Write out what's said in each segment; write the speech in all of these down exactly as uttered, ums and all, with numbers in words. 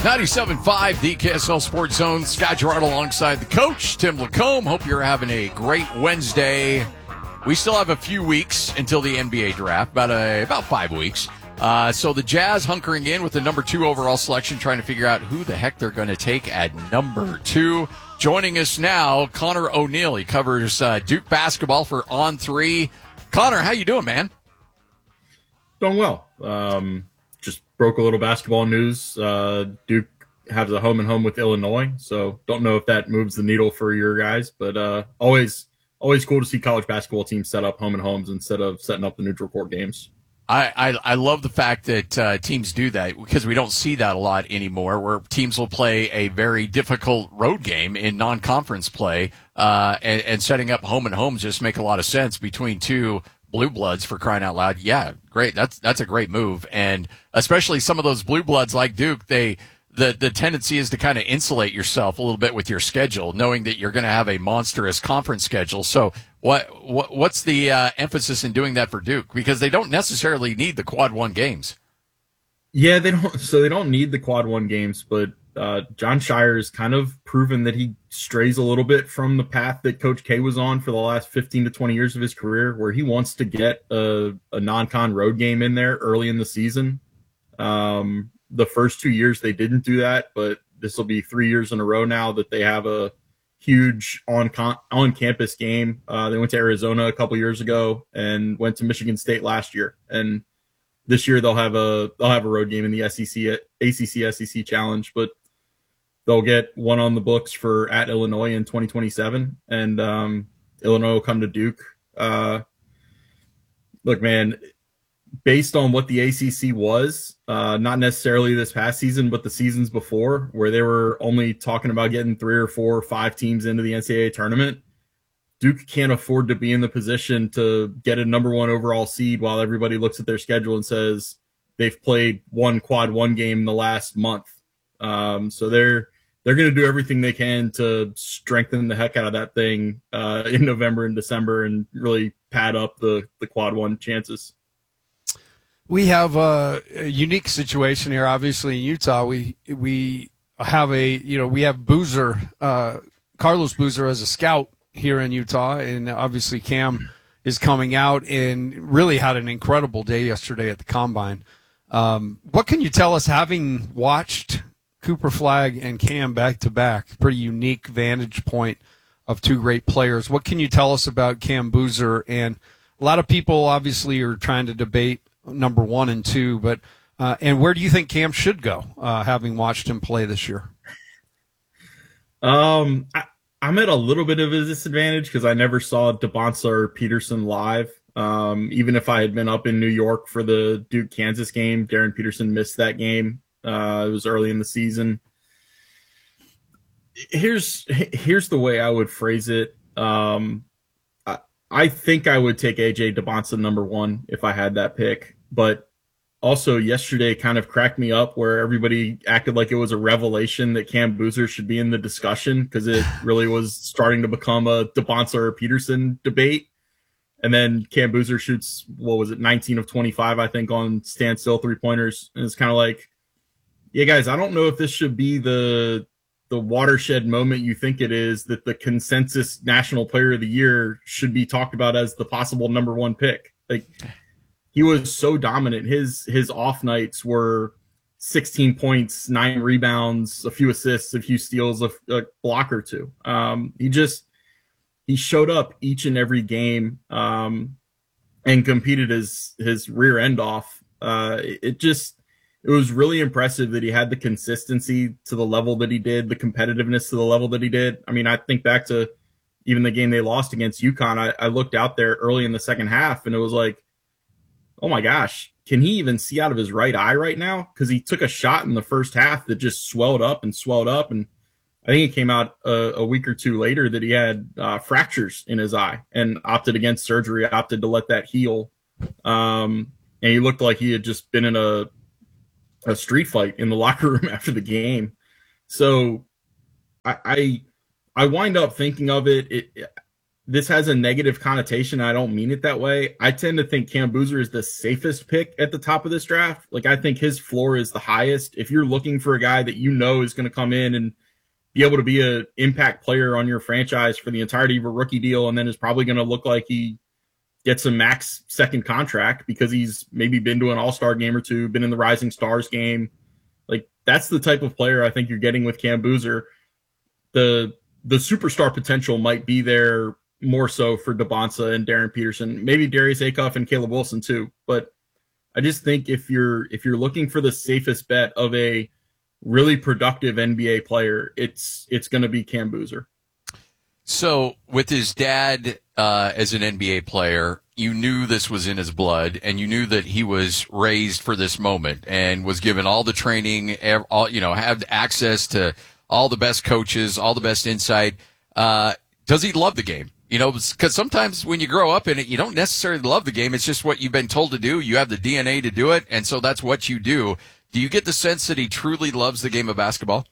ninety-seven point five, the K S L Sports Zone. Scott Gerardo alongside the coach, Tim Lacombe. Hope you're having a great Wednesday. We still have a few weeks until the N B A draft, about a, about five weeks. Uh, so the Jazz hunkering in with the number two overall selection, trying to figure out who the heck they're going to take at number two. Joining us now, Connor O'Neill. He covers uh, Duke basketball for On three. Connor, how you doing, man? Doing well. Um, just broke a little basketball news. Uh, Duke has a home and home with Illinois, so don't know if that moves the needle for your guys, but uh, always always cool to see college basketball teams set up home and homes instead of setting up the neutral court games. I, I, I love the fact that uh, teams do that because we don't see that a lot anymore, where teams will play a very difficult road game in non-conference play, uh, and, and setting up home and homes just make a lot of sense between two blue bloods, for crying out loud. Yeah, great. That's that's a great move, and especially some of those blue bloods like Duke, they the the tendency is to kind of insulate yourself a little bit with your schedule, knowing that you're going to have a monstrous conference schedule. So what, what what's the uh, emphasis in doing that for Duke? Because they don't necessarily need the quad one games. Yeah, they don't. So they don't need the quad one games, but uh, John Shire has kind of proven that he strays a little bit from the path that Coach K was on for the last fifteen to twenty years of his career, where he wants to get a, a non-con road game in there early in the season. Um, the first two years they didn't do that, but this will be three years in a row now that they have a huge on con- on campus game. Uh, they went to Arizona a couple years ago and went to Michigan State last year, and this year they'll have a they'll have a road game in the S E C A C C S E C Challenge, but they'll get one on the books for at Illinois in twenty twenty-seven, and um, Illinois will come to Duke. Uh, look, man, based on what the A C C was, uh, not necessarily this past season, but the seasons before, where they were only talking about getting three or four or five teams into the N C double A tournament, Duke can't afford to be in the position to get a number one overall seed while everybody looks at their schedule and says they've played one quad one game in the last month. Um, so they're they're going to do everything they can to strengthen the heck out of that thing uh, in November and December and really pad up the, the quad one chances. We have a, a unique situation here. Obviously, in Utah, we we have a you know we have Boozer, uh, Carlos Boozer as a scout here in Utah, and obviously Cam is coming out and really had an incredible day yesterday at the Combine. Um, what can you tell us, having watched Cooper Flagg and Cam back to back? Pretty unique vantage point of two great players. What can you tell us about Cam Boozer? And a lot of people obviously are trying to debate number one and two, but uh, and where do you think Cam should go, uh, having watched him play this year? Um, I, I'm at a little bit of a disadvantage because I never saw DeBonsa or Peterson live. Um, even if I had been up in New York for the Duke-Kansas game, Darren Peterson missed that game. Uh, it was early in the season. Here's here's the way I would phrase it. Um, I, I think I would take A J DeBonsa number one if I had that pick. But also yesterday kind of cracked me up where everybody acted like it was a revelation that Cam Boozer should be in the discussion because it really was starting to become a DeBonsa or Peterson debate. And then Cam Boozer shoots, what was it, nineteen of twenty-five, I think, on standstill three-pointers. And it's kind of like, yeah, guys, I don't know if this should be the the watershed moment you think it is, that the consensus National Player of the Year should be talked about as the possible number one pick. Like, he was so dominant. His his off nights were sixteen points, nine rebounds, a few assists, a few steals, a, a block or two. Um, he just he showed up each and every game um, and competed his his rear end off. Uh, it, it just it was really impressive that he had the consistency to the level that he did, the competitiveness to the level that he did. I mean, I think back to even the game they lost against UConn. I, I looked out there early in the second half, and it was like, oh my gosh, can he even see out of his right eye right now? Because he took a shot in the first half that just swelled up and swelled up. And I think it came out a, a week or two later that he had uh, fractures in his eye and opted against surgery, opted to let that heal. Um, and he looked like he had just been in a, a street fight in the locker room after the game. So I, I, I wind up thinking of it, it this has a negative connotation. I don't mean it that way. I tend to think Cam Boozer is the safest pick at the top of this draft. Like, I think his floor is the highest. If you're looking for a guy that you know is going to come in and be able to be an impact player on your franchise for the entirety of a rookie deal, and then is probably going to look like he gets a max second contract because he's maybe been to an all-star game or two, been in the Rising Stars game. Like, that's the type of player I think you're getting with Cam Boozer. The the superstar potential might be there more so for Debonsa and Darren Peterson, maybe Darius Acuff and Caleb Wilson too. But I just think if you're if you're looking for the safest bet of a really productive N B A player, it's it's going to be Cam Boozer. So with his dad uh, as an N B A player, you knew this was in his blood, and you knew that he was raised for this moment and was given all the training, all, you know, had access to all the best coaches, all the best insight. Uh, does he love the game? You know, because sometimes when you grow up in it, you don't necessarily love the game. It's just what you've been told to do. You have the D N A to do it, and so that's what you do. Do you get the sense that he truly loves the game of basketball?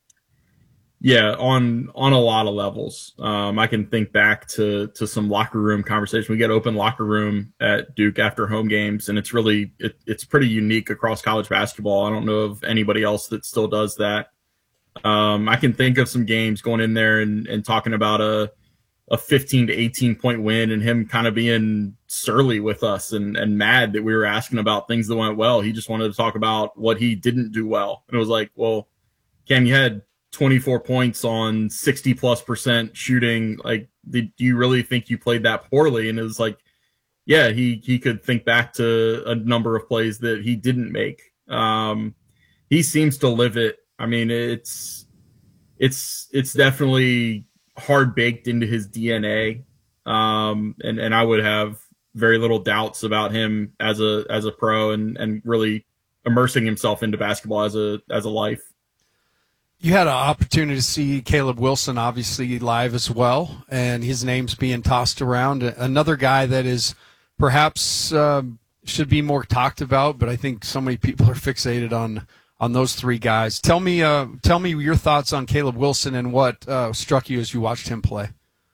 Yeah, on on a lot of levels. Um, I can think back to to some locker room conversation. We get open locker room at Duke after home games, and it's really it, it's pretty unique across college basketball. I don't know of anybody else that still does that. Um, I can think of some games going in there and, and talking about a a fifteen to eighteen point win and him kind of being surly with us and, and mad that we were asking about things that went well. He just wanted to talk about what he didn't do well. And it was like, well, Cam, you had twenty-four points on sixty plus percent shooting. Like, did, do you really think you played that poorly? And it was like, yeah, he, he could think back to a number of plays that he didn't make. Um, he seems to live it. I mean, it's, it's, it's definitely hard baked into his D N A. Um, and, and I would have very little doubts about him as a, as a pro and, and really immersing himself into basketball as a, as a life. You had an opportunity to see Caleb Wilson, obviously, live as well, and his name's being tossed around. Another guy that is perhaps um, should be more talked about, but I think so many people are fixated on on those three guys. Tell me, uh, tell me your thoughts on Caleb Wilson and what uh, struck you as you watched him play.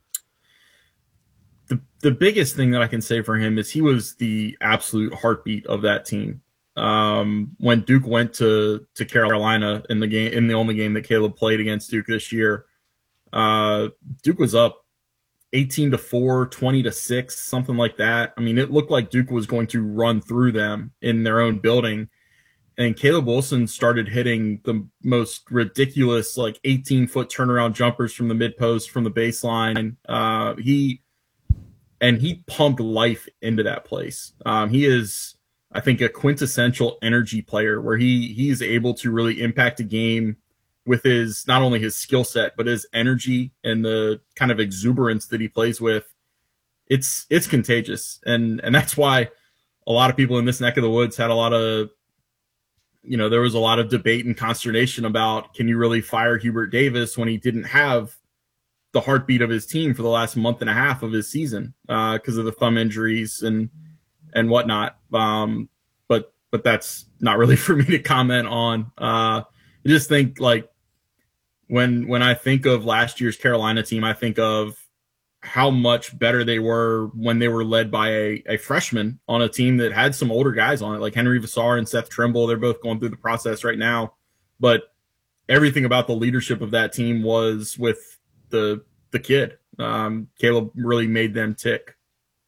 The the biggest thing that I can say for him is he was the absolute heartbeat of that team. Um, when Duke went to, to Carolina in the game, in the only game that Caleb played against Duke this year, uh, Duke was up eighteen to four, twenty to six, something like that. I mean, it looked like Duke was going to run through them in their own building. And Caleb Wilson started hitting the most ridiculous, like eighteen foot turnaround jumpers from the mid post, from the baseline. Uh, he, and he pumped life into that place. Um, he is, I think, a quintessential energy player where he he's able to really impact a game with his, not only his skill set, but his energy and the kind of exuberance that he plays with. It's, it's contagious. And, and that's why a lot of people in this neck of the woods had a lot of, you know, there was a lot of debate and consternation about, can you really fire Hubert Davis when he didn't have the heartbeat of his team for the last month and a half of his season, uh, because of the thumb injuries and, and whatnot. Um, but, but that's not really for me to comment on. Uh, I just think, like, when, when I think of last year's Carolina team, I think of how much better they were when they were led by a, a freshman on a team that had some older guys on it, like Henry Vassar and Seth Trimble. They're both going through the process right now, but everything about the leadership of that team was with the, the kid. Um, Caleb really made them tick.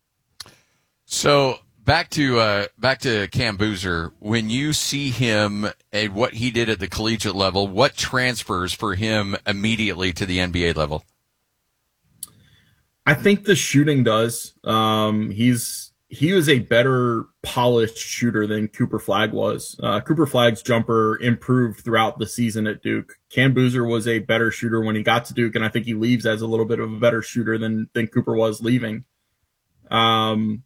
So, Back to uh, back to Cam Boozer. When you see him and what he did at the collegiate level, what transfers for him immediately to the N B A level? I think the shooting does. Um, he's he was a better polished shooter than Cooper Flagg was. Uh, Cooper Flagg's jumper improved throughout the season at Duke. Cam Boozer was a better shooter when he got to Duke, and I think he leaves as a little bit of a better shooter than than Cooper was leaving. Um.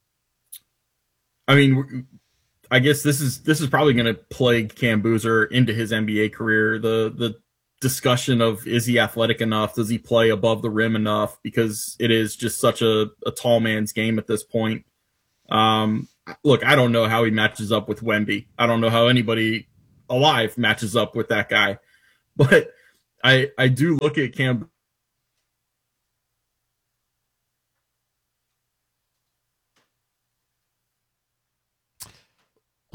I mean, I guess this is this is probably going to plague Cam Boozer into his N B A career. The the discussion of, is he athletic enough? Does he play above the rim enough? Because it is just such a, a tall man's game at this point. Um, look, I don't know how he matches up with Wemby. I don't know how anybody alive matches up with that guy. But I I do look at Cam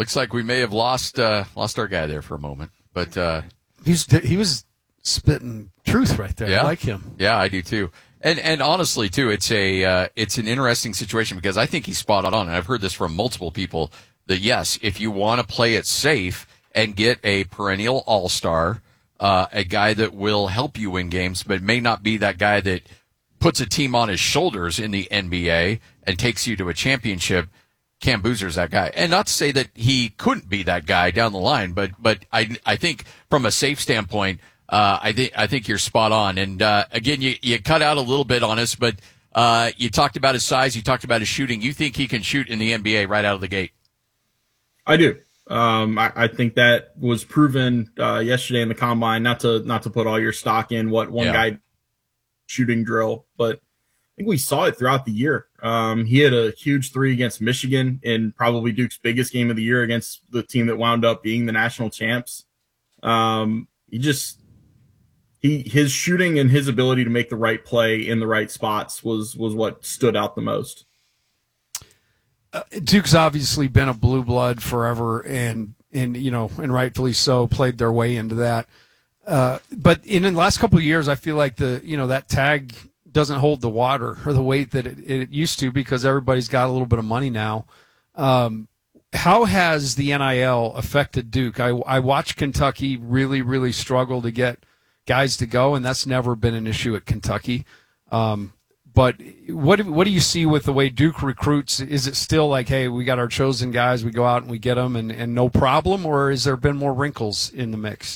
Looks like we may have lost uh, lost our guy there for a moment, but uh, he's he was spitting truth right there. Yeah. I like him. Yeah, I do too. And and honestly too, it's a uh, it's an interesting situation because I think he's spot on, and I've heard this from multiple people that yes, if you want to play it safe and get a perennial all-star, uh, a guy that will help you win games, but may not be that guy that puts a team on his shoulders in the N B A and takes you to a championship. Cam Boozer's that guy. And not to say that he couldn't be that guy down the line, but but I I think from a safe standpoint, uh, I think I think you're spot on. And uh, again, you you cut out a little bit on us, but uh, you talked about his size, you talked about his shooting. You think he can shoot in the N B A right out of the gate? I do. Um, I, I think that was proven uh, yesterday in the combine. Not to not to put all your stock in what one Yeah. guy shooting drill, but I think we saw it throughout the year. Um, he had a huge three against Michigan in probably Duke's biggest game of the year against the team that wound up being the national champs. Um, he just he his shooting and his ability to make the right play in the right spots was was what stood out the most. Uh, Duke's obviously been a blue blood forever, and and you know, and rightfully so, played their way into that. Uh, but in the last couple of years, I feel like the you know that tag doesn't hold the water or the weight that it, it used to because everybody's got a little bit of money now. Um, how has the N I L affected Duke? I, I watched Kentucky really, really struggle to get guys to go, and that's never been an issue at Kentucky. Um, but what what do you see with the way Duke recruits? Is it still like, hey, we got our chosen guys, we go out and we get them, and, and no problem, or has there been more wrinkles in the mix?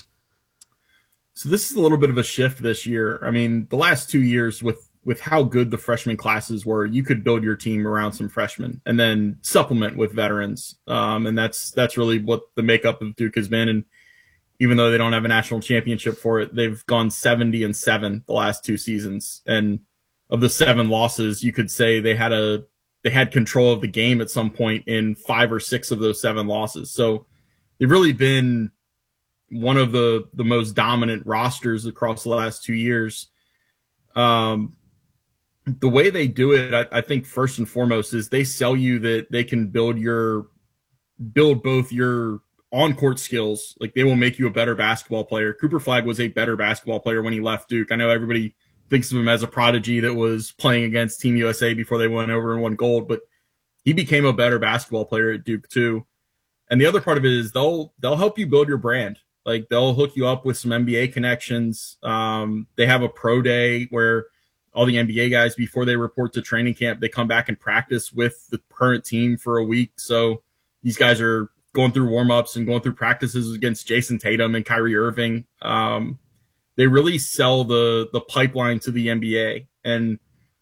So this is a little bit of a shift this year. I mean, the last two years with with how good the freshman classes were, you could build your team around some freshmen and then supplement with veterans. Um, and that's that's really what the makeup of Duke has been. And even though they don't have a national championship for it, they've gone seventy and seven the last two seasons. And of the seven losses, you could say they had a they had control of the game at some point in five or six of those seven losses. So they've really been one of the, the most dominant rosters across the last two years. Um, the way they do it, I, I think first and foremost is they sell you that they can build your, build both your on-court skills. Like they will make you a better basketball player. Cooper Flagg was a better basketball player when he left Duke. I know everybody thinks of him as a prodigy that was playing against Team U S A before they went over and won gold, but he became a better basketball player at Duke too. And the other part of it is they'll, they'll help you build your brand. Like they'll hook you up with some N B A connections. Um, they have a pro day where all the N B A guys, before they report to training camp, they come back and practice with the current team for a week. So these guys are going through warmups and going through practices against Jason Tatum and Kyrie Irving. Um, they really sell the the pipeline to the N B A. And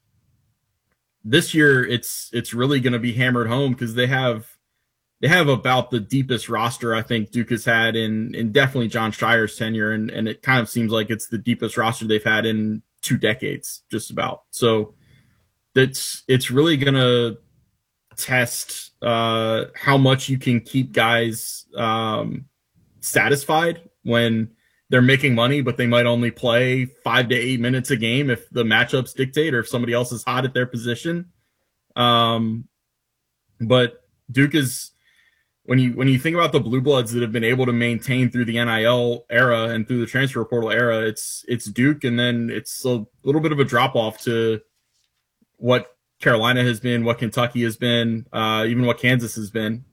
this year, it's it's really going to be hammered home because they have. They have about the deepest roster I think Duke has had in, in definitely John Shire's tenure, and, and it kind of seems like it's the deepest roster they've had in two decades, just about. So it's it's really going to test uh, how much you can keep guys um, satisfied when they're making money, but they might only play five to eight minutes a game if the matchups dictate or if somebody else is hot at their position. Um, but Duke is... When you when you think about the blue bloods that have been able to maintain through the N I L era and through the transfer portal era, it's it's Duke, and then it's a little bit of a drop off to what Carolina has been, what Kentucky has been, uh, even what Kansas has been.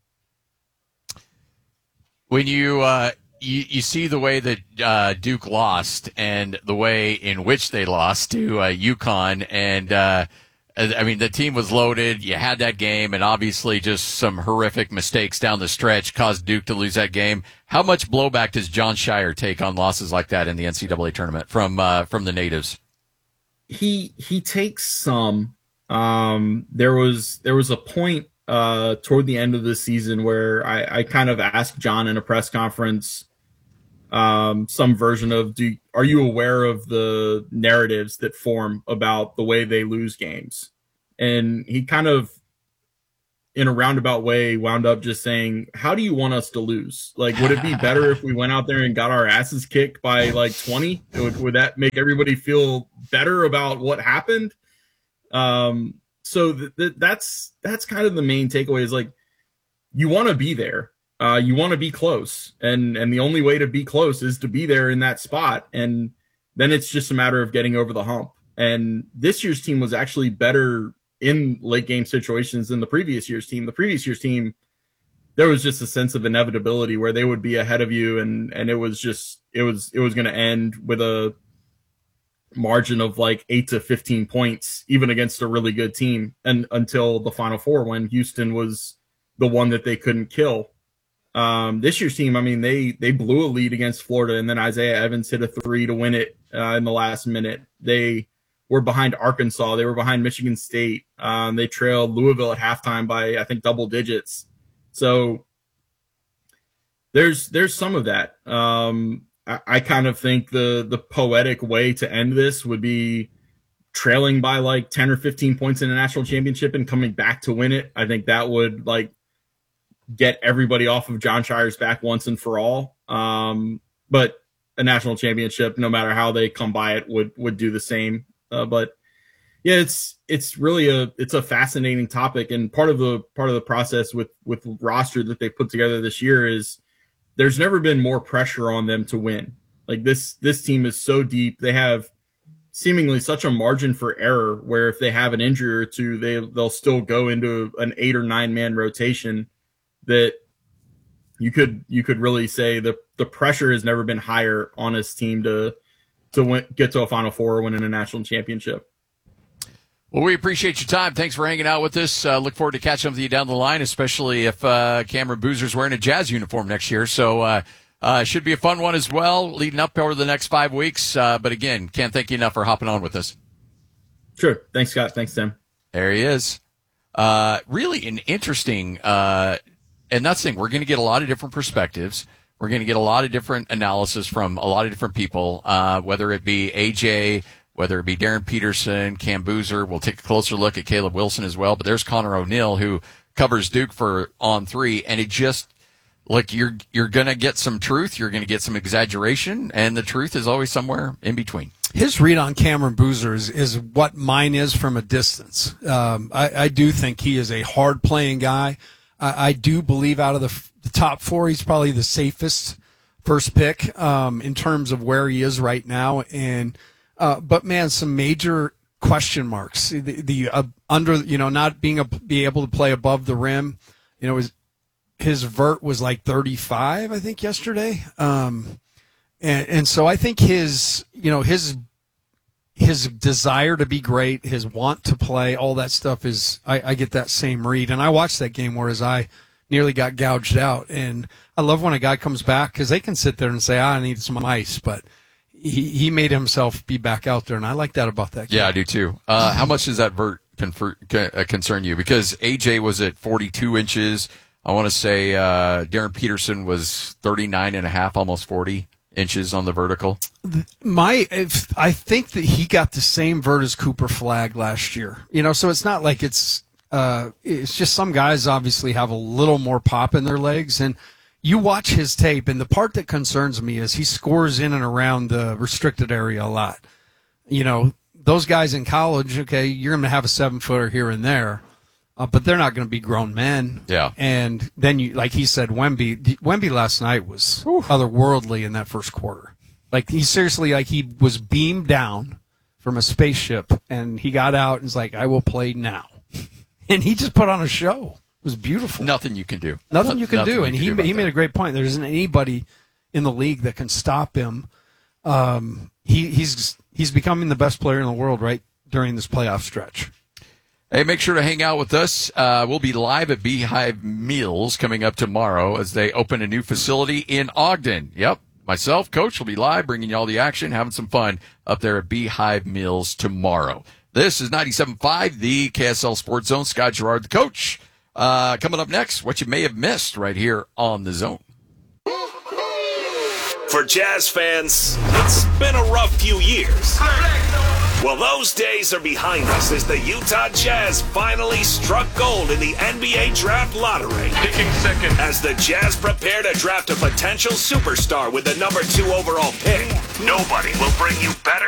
When you uh, you, you see the way that uh, Duke lost and the way in which they lost to uh, UConn, and uh, I mean, the team was loaded. You had that game, and obviously just some horrific mistakes down the stretch caused Duke to lose that game. How much blowback does John Shire take on losses like that in the N C double A tournament from uh, from the natives? He he takes some. Um, there was there was a point uh, toward the end of the season where I, I kind of asked John in a press conference um, some version of, do are you aware of the narratives that form about the way they lose games? And he kind of, in a roundabout way, wound up just saying, how do you want us to lose? Like, would it be better if we went out there and got our asses kicked by like twenty? Would, would that make everybody feel better about what happened? Um, so th- th- that's, that's kind of the main takeaway is like, you want to be there. Uh, you want to be close. And, and the only way to be close is to be there in that spot. And then it's just a matter of getting over the hump. And this year's team was actually better in late game situations than the previous year's team. The previous year's team, there was just a sense of inevitability where they would be ahead of you. And, and it was just, it was, it was going to end with a margin of like eight to fifteen points, even against a really good team. And until the Final Four, when Houston was the one that they couldn't kill. Um, this year's team, I mean, they, they blew a lead against Florida, and then Isaiah Evans hit a three to win it uh, in the last minute. They were behind Arkansas. They were behind Michigan State. Um, they trailed Louisville at halftime by, I think, double digits. So there's, there's some of that. Um, I, I kind of think the, the poetic way to end this would be trailing by like ten or fifteen points in a national championship and coming back to win it. I think that would like get everybody off of Jon Scheyer's back once and for all. Um, but a national championship, no matter how they come by it, would, would do the same. Uh, but yeah, it's, it's really a, it's a fascinating topic. And part of the, part of the process with, with the roster that they put together this year is there's never been more pressure on them to win. Like this, this team is so deep. They have seemingly such a margin for error where if they have an injury or two, they, they'll still go into an eight or nine man rotation that you could, you could really say the, the pressure has never been higher on this team to, to win, get to a Final Four or win in a national championship. Well, we appreciate your time. Thanks for hanging out with us. Uh, look forward to catching up with you down the line, especially if uh, Cameron Boozer's wearing a Jazz uniform next year. So uh, uh, should be a fun one as well, leading up over the next five weeks. Uh, but again, can't thank you enough for hopping on with us. Sure. Thanks, Scott. Thanks, Tim. There he is. Uh, really an interesting, uh, and that's the thing. We're going to get a lot of different perspectives. We're going to get a lot of different analysis from a lot of different people, uh, whether it be A J, whether it be Darren Peterson, Cam Boozer. We'll take a closer look at Caleb Wilson as well. But there's Connor O'Neill, who covers Duke for On Three, and it just look you're you're going to get some truth, you're going to get some exaggeration, and the truth is always somewhere in between. His read on Cameron Boozer is, is what mine is from a distance. Um, I, I do think he is a hard playing guy. I, I do believe out of the, the top four, he's probably the safest first pick um, in terms of where he is right now. And Uh, but man, some major question marks. The, the uh, under, you know, not being a, be able to play above the rim. You know, his his vert was like thirty-five, I think, yesterday. Um, and and so I think his, you know, his his desire to be great, his want to play, all that stuff is. I, I get that same read, and I watched that game where his eye nearly got gouged out. And I love when a guy comes back because they can sit there and say, "I need some ice," but He he made himself be back out there, and I like that about that game. Yeah, I do too. Uh, how much does that vert confer, uh, concern you? Because A J was at forty-two inches. I want to say uh, Darren Peterson was thirty-nine and a half, almost forty inches on the vertical. My, if, I think that he got the same vert as Cooper Flagg last year. You know, so it's not like it's uh, it's just some guys obviously have a little more pop in their legs, and you watch his tape, and the part that concerns me is he scores in and around the restricted area a lot. You know, those guys in college, okay, you're going to have a seven-footer here and there, uh, but they're not going to be grown men. Yeah. And then, you, like he said, Wemby, Wemby last night was Oof. otherworldly in that first quarter. Like, he seriously, like, he was beamed down from a spaceship, and he got out and was like, I will play now. And he just put on a show. It was beautiful. Nothing you can do. Nothing you can Nothing do. you And can he do he made that. a great point. There isn't anybody in the league that can stop him. Um, he he's he's becoming the best player in the world right during this playoff stretch. Hey, make sure to hang out with us. Uh, we'll be live at Beehive Meals coming up tomorrow as they open a new facility in Ogden. Yep. Myself, Coach, will be live bringing you all the action, having some fun up there at Beehive Meals tomorrow. This is ninety-seven point five, the K S L Sports Zone. Scott Gerard, the coach. Uh, coming up next, what you may have missed right here on The Zone. For Jazz fans, it's been a rough few years. Well, those days are behind us as the Utah Jazz finally struck gold in the N B A Draft Lottery. Picking second. As the Jazz prepare to draft a potential superstar with the number two overall pick, nobody will bring you better